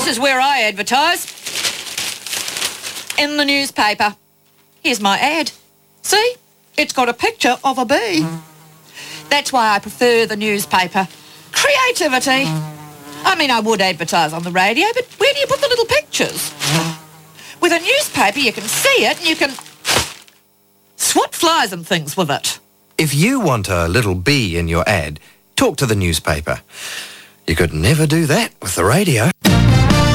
This is where I advertise. In the newspaper. Here's my ad. See? It's got a picture of a bee. That's why I prefer the newspaper. Creativity. I mean, I would advertise on the radio, but where do you put the little pictures? With a newspaper, you can see it and you can swat flies and things with it. If you want a little bee in your ad, talk to the newspaper. You could never do that with the radio.